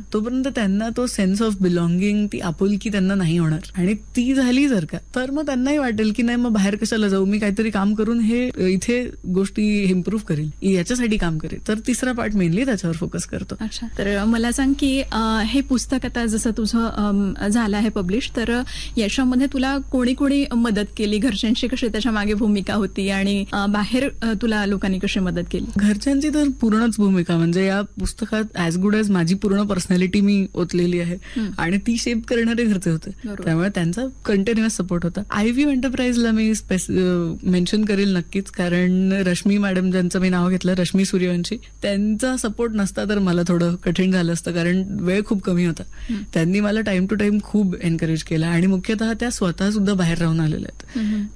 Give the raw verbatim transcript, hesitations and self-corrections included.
तोपर्यंत त्यांना तो सेन्स ऑफ बिलॉंगिंग, ती आपुलकी त्यांना नाही होणार. आणि ती झाली जर का, तर मग त्यांनाही वाटेल की नाही, मग बाहेर कशाला जाऊ, मी काहीतरी काम करून हे इथे गोष्टी इम्प्रूव्ह करेल, याच्यासाठी काम करेल. तर तिसरा पार्ट मेनली त्याच्यावर फोकस करतो. अच्छा, तर मला सांग की हे पुस्तक आता जसं तुझं झालं आहे पब्लिश, तर याच्यामध्ये तुला कोणी कोणी मदत केली, घरच्यांची कशी त्याच्या मागे भूमिका होती, आणि बाहेर तुला लोकांनी कशी मदत केली? घरच्यांची तर पूर्णच भूमिका, म्हणजे या पुस्तकात ॲज गुड ॲज माझी पूर्ण पर्सनॅलिटी मी ओतलेली आहे आणि ती शेप करणारे घरचे होते, त्यामुळे त्यांचा कंटिन्युअस सपोर्ट होता. आय व्ही एंटरप्राइजला मी मेन्शन करेल नक्कीच, कारण रश्मी मॅडम ज्यांचं मी नाव घेतलं, रश्मी सूर्यवंशी, त्यांचा सपोर्ट नसता तर मला थोडं कठीण झालं असतं, कारण वेळ खूप कमी होता. त्यांनी मला टाइम टू टाइम खूप एनकरेज केला आणि मुख्यतः त्या स्वतः सुद्धा बाहेर राहून आलेल्या आहेत.